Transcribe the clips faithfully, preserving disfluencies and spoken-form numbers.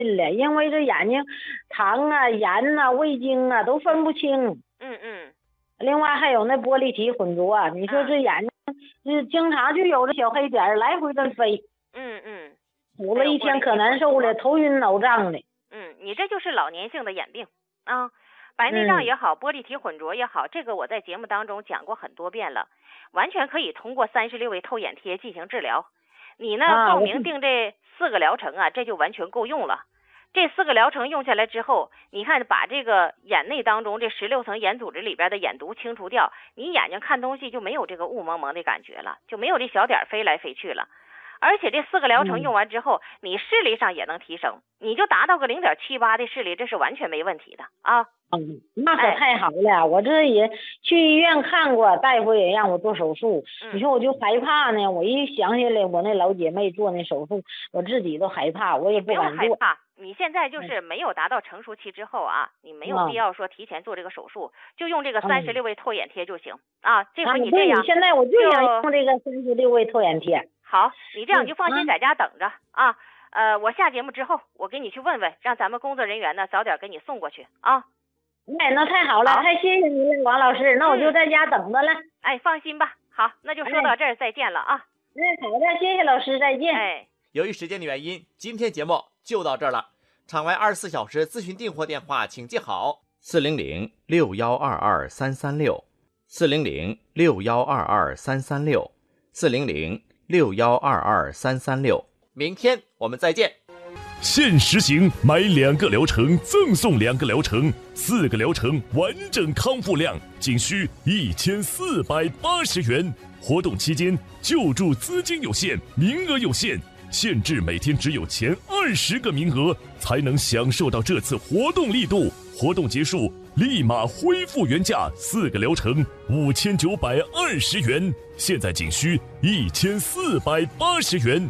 了，因为这眼睛糖啊、盐啊、味精啊都分不清。 嗯嗯。 另外还有那玻璃体混浊、啊，你说这眼睛，这经常就有这小黑点来回的飞。 嗯嗯。 捂了一天可难受了，头晕脑胀的。 嗯，你这就是老年性的眼病啊。白内障也好，玻璃体混浊也好，这个我在节目当中讲过很多遍了，完全可以通过三十六味透眼贴进行治疗。你呢，报名定这四个疗程啊，这就完全够用了。这四个疗程用下来之后，你看把这个眼内当中这十六层眼组织里边的眼毒清除掉，你眼睛看东西就没有这个雾蒙蒙的感觉了，就没有这小点飞来飞去了。而且这四个疗程用完之后，嗯、你视力上也能提升，你就达到个零点七八的视力，这是完全没问题的啊。 嗯，那可太好了、哎！我这也去医院看过，大夫也让我做手术。嗯、你说我就害怕呢，我一想起来我那老姐妹做那手术，我自己都害怕，我也不敢做。 不用害怕，你现在就是没有达到成熟期之后啊，你没有必要说提前做这个手术，嗯、就用这个三十六味透眼贴就行、嗯、啊。这回你这样， 啊、现在我就想用这个三十六味透眼贴。 好，你这样就放心在家等着、嗯、啊。呃，我下节目之后，我给你去问问，让咱们工作人员呢早点给你送过去啊。 哎，那太好了，好太谢谢您了，王老师。那我就在家等着了。 嗯、哎，放心吧。好，那就说到这儿，哎、再见了啊。 哎，好的，谢谢老师，再见。 哎， 由于时间的原因，今天节目就到这儿了。场外二十四小时咨询订货电话，请记好：四零零六幺二二三三六，四零零六幺二二三三六，四零零六幺二二三三六。明天我们再见。 限时行，买两个疗程赠送两个疗程，四个疗程完整康复量仅需一千四百八十元。活动期间救助资金有限，名额有限，限制每天只有前二十个名额才能享受到这次活动力度。活动结束立马恢复原价，四个疗程五千九百二十元，现在仅需一千四百八十元。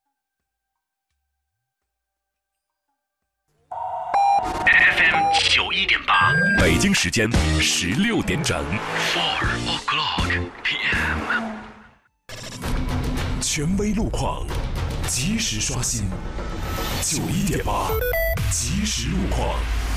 F M 九一点八， 北京时间十六点整。 Four o'clock P M。 权威路况，及时刷新。九一点八，及时路况。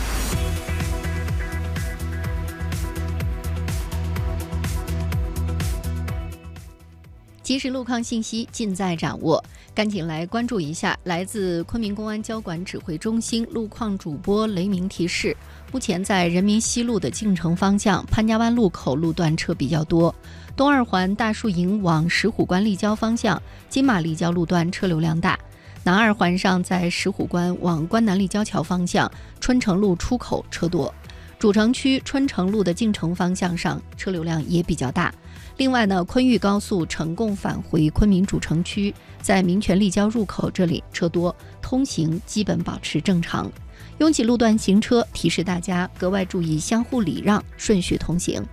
即时路况信息尽在掌握，赶紧来关注一下来自昆明公安交管指挥中心路况主播雷鸣提示。目前在人民西路的进城方向潘家湾路口路段车比较多，东二环大树营往石虎关立交方向金马立交路段车流量大，南二环上在石虎关往关南立交桥方向春城路出口车多，主城区春城路的进城方向上车流量也比较大。另外呢，昆豫高速成贡返回昆明主城区，在民权立交入口这里车多，通行基本保持正常。拥挤路段行车，提示大家格外注意相互礼让，顺序通行。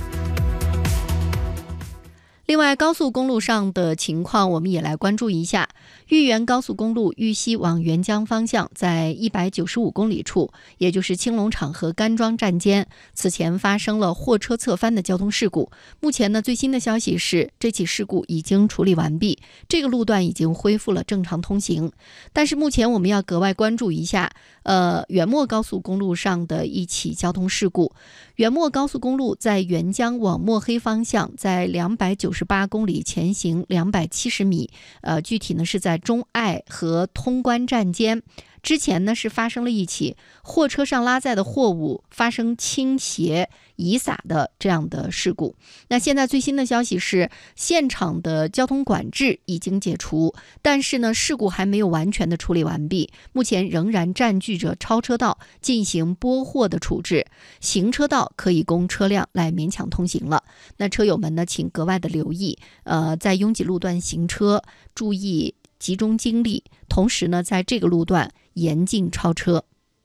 另外，高速公路上的情况我们也来关注一下。豫园高速公路豫西往沅江方向，在一百九十五公里处，也就是青龙场和甘庄站间，此前发生了货车侧翻的交通事故。目前呢，最新的消息是，这起事故已经处理完毕，这个路段已经恢复了正常通行。但是目前我们要格外关注一下，呃，元墨高速公路上的一起交通事故。元墨高速公路在沅江往墨黑方向，在两百九十八公里前行两百七十米，呃，具体呢是在中爱和通关站间。之前呢是发生了一起货车上拉载的货物发生倾斜遗撒的这样的事故。那现在最新的消息是，现场的交通管制已经解除，但是呢事故还没有完全的处理完毕，目前仍然占据着超车道进行拨货的处置，行车道可以供车辆来勉强通行了。那车友们呢，请格外的留意，呃，在拥挤路段行车注意集中精力，同时呢，在这个路段严禁超车。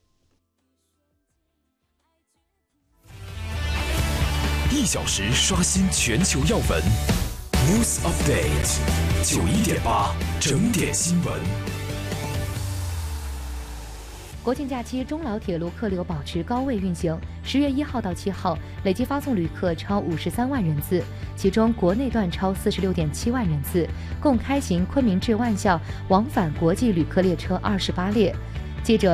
一小时刷新全球要闻 ，News Update 九一点八整点新闻。 国庆假期，中老铁路客流保持高位运行。十月一号到七号，累计发送旅客超五十三万人次，其中国内段超四十六点七万人次，共开行昆明至万象往返国际旅客列车二十八列。 记者